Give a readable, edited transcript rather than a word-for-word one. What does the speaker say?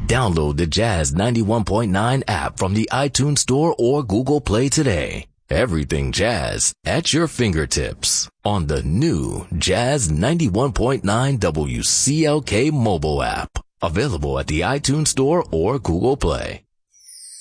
Download the Jazz 91.9 app from the iTunes Store or Google Play today. Everything Jazz at your fingertips on the new Jazz 91.9 WCLK mobile app. Available at the iTunes Store or Google Play.